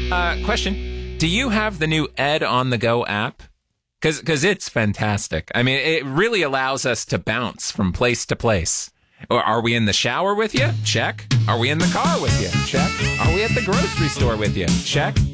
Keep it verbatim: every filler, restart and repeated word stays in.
Uh, question. Do you have the new Ed on the Go app? Because because it's fantastic. I mean, it really allows us to bounce from place to place. Or are we in the shower with you? Check. Are we in the car with you? Check. Are we at the grocery store with you? Check.